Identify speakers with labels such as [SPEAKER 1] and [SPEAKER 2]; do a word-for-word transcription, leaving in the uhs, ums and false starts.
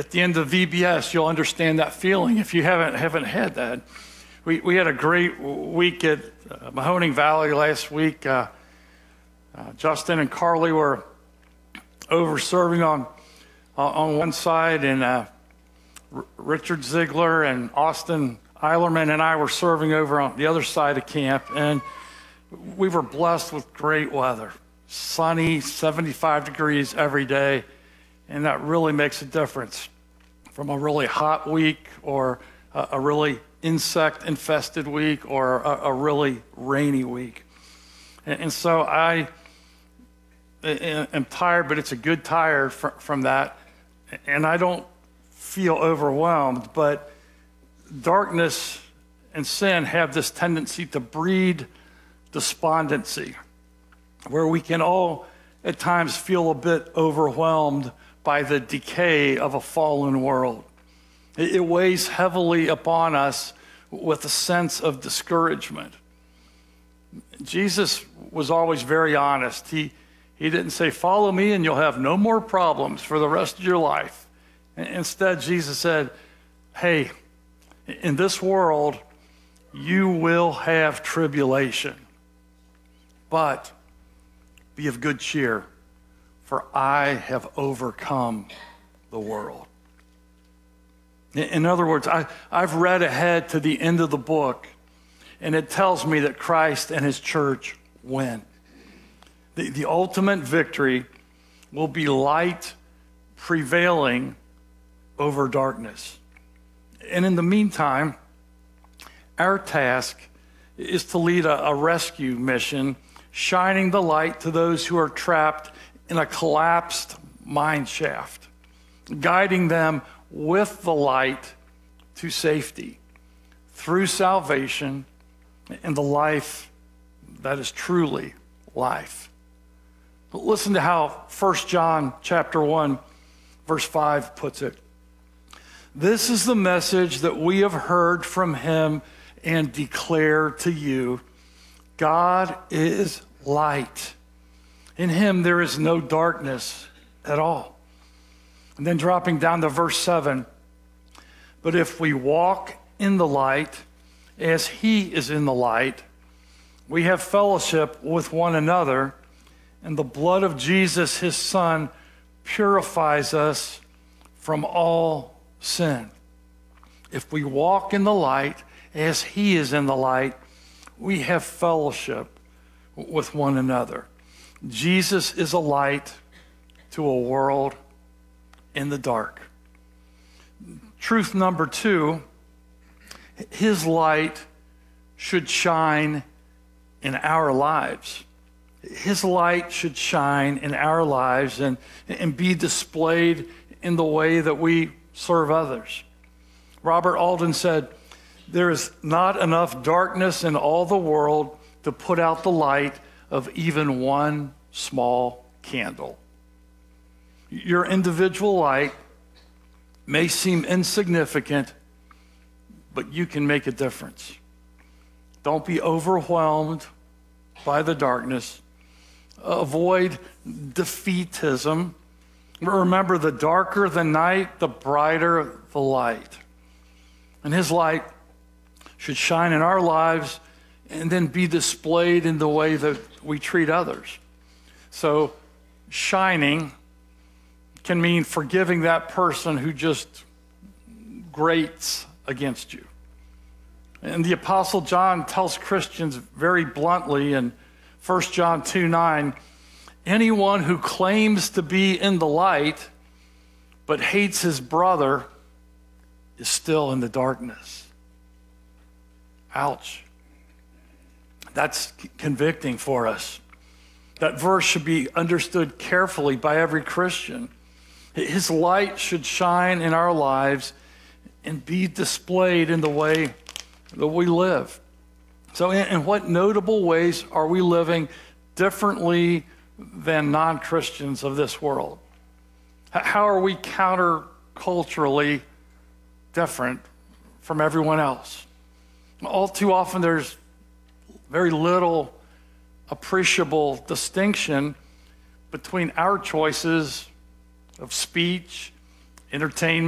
[SPEAKER 1] at the end of V B S, you'll understand that feeling if you haven't haven't had that. We we had a great week at uh, Mahoning Valley last week. Uh, uh, Justin and Carly were over serving on uh, on one side, and uh, R- Richard Ziegler and Austin Eilerman and I were serving over on the other side of camp, and we were blessed with great weather, sunny, seventy-five degrees every day. And that really makes a difference from a really hot week or a, a really insect-infested week or a, a really rainy week. And, and so I am tired, but it's a good tired fr- from that. And I don't feel overwhelmed, but darkness and sin have this tendency to breed despondency, where we can all at times feel a bit overwhelmed by the decay of a fallen world. It, it weighs heavily upon us with a sense of discouragement. Jesus was always very honest. He, he didn't say, follow me and you'll have no more problems for the rest of your life. Instead, Jesus said, hey, in this world, you will have tribulation, but be of good cheer, for I have overcome the world. In other words, I, I've read ahead to the end of the book, and it tells me that Christ and his church win. The, the ultimate victory will be light prevailing over darkness. And in the meantime, our task is to lead a, a rescue mission, shining the light to those who are trapped in a collapsed mine shaft, guiding them with the light to safety through salvation and the life that is truly life. But listen to how First John chapter one, verse five puts it. This is the message that we have heard from him and declare to you. God is light. In him there is no darkness at all. And then dropping down to verse seven, but if we walk in the light as he is in the light, we have fellowship with one another, and the blood of Jesus, his son, purifies us from all sin. If we walk in the light as he is in the light, we have fellowship with one another. Jesus is a light to a world in the dark. Truth number two, his light should shine in our lives. His light should shine in our lives and, and be displayed in the way that we serve others. Robert Alden said, there is not enough darkness in all the world to put out the light of even one small candle. Your individual light may seem insignificant, but you can make a difference. Don't be overwhelmed by the darkness. Avoid defeatism. Remember, the darker the night, the brighter the light. And his light should shine in our lives and then be displayed in the way that we treat others. So shining can mean forgiving that person who just grates against you. And the Apostle John tells Christians very bluntly in First John two nine, anyone who claims to be in the light but hates his brother is still in the darkness. Ouch. That's convicting for us. That verse should be understood carefully by every Christian. His light should shine in our lives and be displayed in the way that we live. So in, in what notable ways are we living differently than non-Christians of this world? How are we counter-culturally different from everyone else? All too often there's very little appreciable distinction between our choices of speech, entertainment,